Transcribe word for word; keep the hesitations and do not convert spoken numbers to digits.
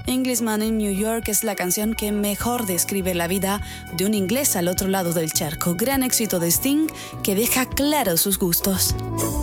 Englishman in New York es la canción que mejor describe la vida de un inglés al otro lado del charco. Gran éxito de Sting que deja claros sus gustos.